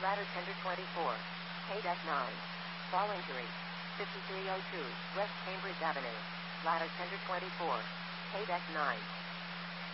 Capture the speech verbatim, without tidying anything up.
Ladder Tender twenty-four. K-Deck nine. Falling three. fifty-three oh two, West Cambridge Avenue. Ladder Tender twenty-four. K-Deck nine.